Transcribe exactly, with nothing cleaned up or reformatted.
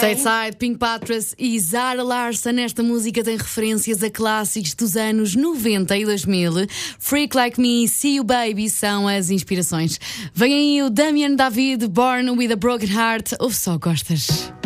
Stateside, Pink Patras e Zara Larsson. Esta música tem referências a clássicos dos anos noventa e dois mil. Freak Like Me, See You Baby são as inspirações. Vem aí o Damian David, Born with a Broken Heart, ou só gostas?